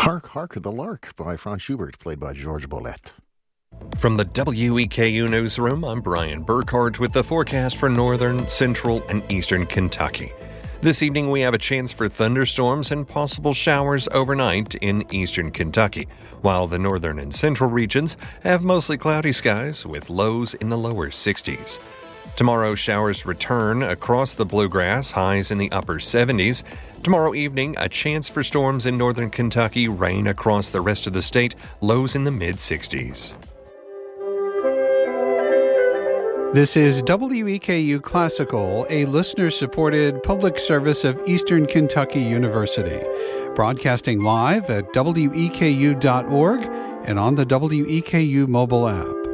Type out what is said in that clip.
Hark, Hark the Lark by Franz Schubert, played by George Bolet. From the WEKU Newsroom, I'm Brian Burkhardt with the forecast for northern, central, and eastern Kentucky. This evening we have a chance for thunderstorms and possible showers overnight in eastern Kentucky, while the northern and central regions have mostly cloudy skies with lows in the lower 60s. Tomorrow, showers return across the bluegrass, highs in the upper 70s. Tomorrow evening, a chance for storms in northern Kentucky, rain across the rest of the state, lows in the mid-60s. This is WEKU Classical, a listener-supported public service of Eastern Kentucky University, broadcasting live at weku.org and on the WEKU mobile app.